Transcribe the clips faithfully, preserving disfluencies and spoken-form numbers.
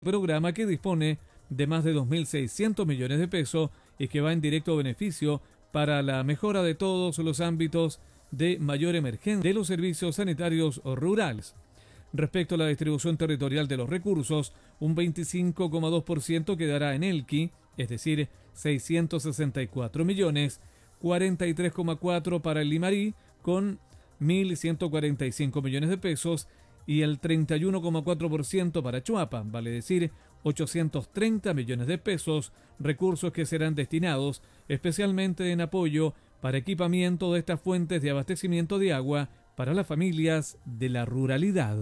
programa que dispone de más de dos mil seiscientos millones de pesos y que va en directo beneficio para la mejora de todos los ámbitos de mayor emergencia de los servicios sanitarios rurales. Respecto a la distribución territorial de los recursos, un veinticinco coma dos por ciento quedará en Elqui, es decir, seiscientos sesenta y cuatro millones, cuarenta y tres coma cuatro para el Limarí, con mil ciento cuarenta y cinco millones de pesos, y el treinta y uno coma cuatro por ciento para Chuapa, vale decir ochocientos treinta millones de pesos, recursos que serán destinados especialmente en apoyo para equipamiento de estas fuentes de abastecimiento de agua para las familias de la ruralidad.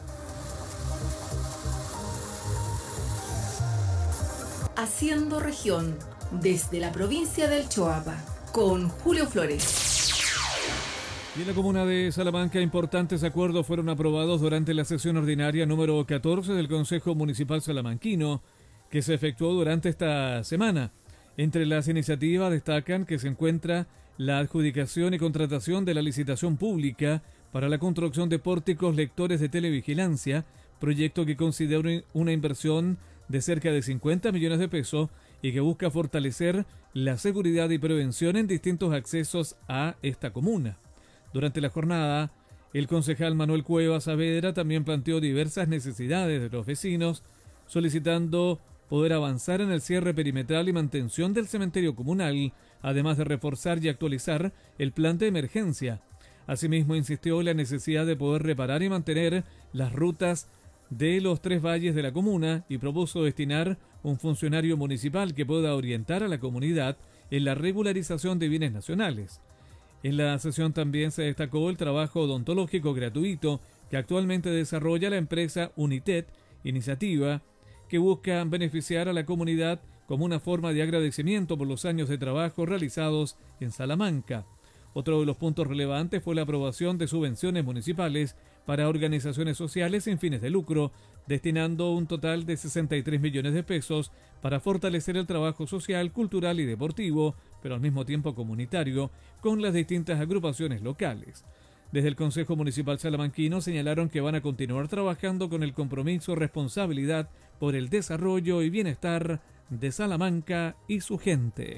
Haciendo región desde la provincia del Choapa con Julio Flores. Y en la comuna de Salamanca, importantes acuerdos fueron aprobados durante la sesión ordinaria número catorce del Consejo Municipal Salamanquino, que se efectuó durante esta semana. Entre las iniciativas destacan que se encuentra la adjudicación y contratación de la licitación pública para la construcción de pórticos lectores de televigilancia, proyecto que considera una inversión de cerca de cincuenta millones de pesos y que busca fortalecer la seguridad y prevención en distintos accesos a esta comuna. Durante la jornada, el concejal Manuel Cuevas Saavedra también planteó diversas necesidades de los vecinos, solicitando poder avanzar en el cierre perimetral y mantención del cementerio comunal, además de reforzar y actualizar el plan de emergencia. Asimismo, insistió en la necesidad de poder reparar y mantener las rutas de los tres valles de la comuna y propuso destinar un funcionario municipal que pueda orientar a la comunidad en la regularización de bienes nacionales. En la sesión también se destacó el trabajo odontológico gratuito que actualmente desarrolla la empresa Unitet, iniciativa que busca beneficiar a la comunidad como una forma de agradecimiento por los años de trabajo realizados en Salamanca. Otro de los puntos relevantes fue la aprobación de subvenciones municipales para organizaciones sociales sin fines de lucro, destinando un total de sesenta y tres millones de pesos para fortalecer el trabajo social, cultural y deportivo, pero al mismo tiempo comunitario, con las distintas agrupaciones locales. Desde el Consejo Municipal Salamanquino señalaron que van a continuar trabajando con el compromiso, responsabilidad por el desarrollo y bienestar de Salamanca y su gente.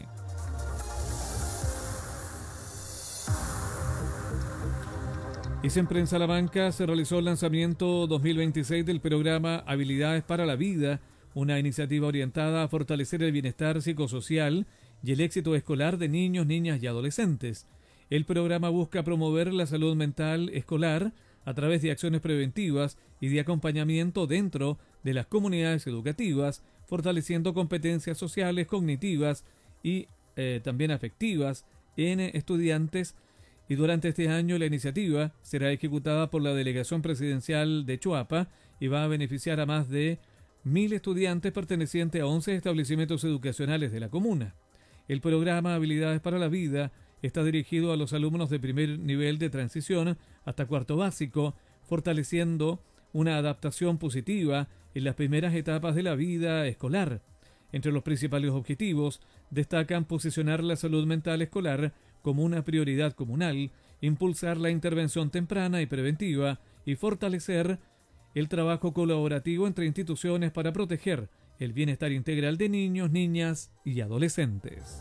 Y siempre en Salamanca se realizó el lanzamiento dos mil veintiséis del programa Habilidades para la Vida, una iniciativa orientada a fortalecer el bienestar psicosocial y el éxito escolar de niños, niñas y adolescentes. El programa busca promover la salud mental escolar a través de acciones preventivas y de acompañamiento dentro de las comunidades educativas, fortaleciendo competencias sociales, cognitivas y eh, también afectivas en estudiantes. Y durante este año la iniciativa será ejecutada por la Delegación Presidencial de Chuapa y va a beneficiar a más de mil estudiantes pertenecientes a once establecimientos educacionales de la comuna. El programa Habilidades para la Vida está dirigido a los alumnos de primer nivel de transición hasta cuarto básico, fortaleciendo una adaptación positiva en las primeras etapas de la vida escolar. Entre los principales objetivos destacan posicionar la salud mental escolar como una prioridad comunal, impulsar la intervención temprana y preventiva y fortalecer el trabajo colaborativo entre instituciones para proteger el bienestar integral de niños, niñas y adolescentes.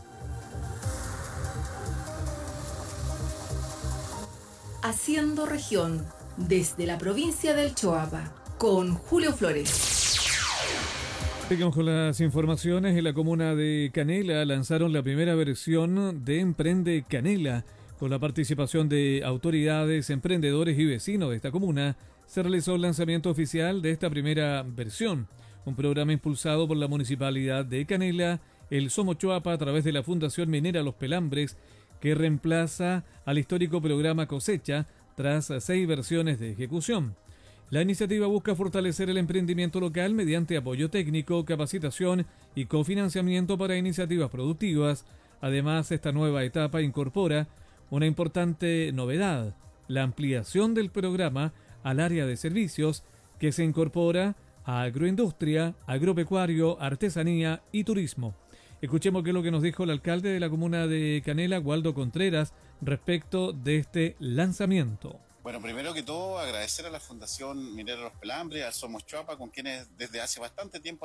Haciendo región desde la provincia del Choapa con Julio Flores. Seguimos con las informaciones. En la comuna de Canela lanzaron la primera versión de Emprende Canela. Con la participación de autoridades, emprendedores y vecinos de esta comuna, se realizó el lanzamiento oficial de esta primera versión. Un programa impulsado por la Municipalidad de Canela, el Somos Choapa, a través de la Fundación Minera Los Pelambres, que reemplaza al histórico programa Cosecha tras seis versiones de ejecución. La iniciativa busca fortalecer el emprendimiento local mediante apoyo técnico, capacitación y cofinanciamiento para iniciativas productivas. Además, esta nueva etapa incorpora una importante novedad, la ampliación del programa al área de servicios, que se incorpora a agroindustria, agropecuario, artesanía y turismo. Escuchemos qué es lo que nos dijo el alcalde de la comuna de Canela, Waldo Contreras, respecto de este lanzamiento. Bueno, primero que todo agradecer a la Fundación Minera Los Pelambres, a Somos Choapa, con quienes desde hace bastante tiempo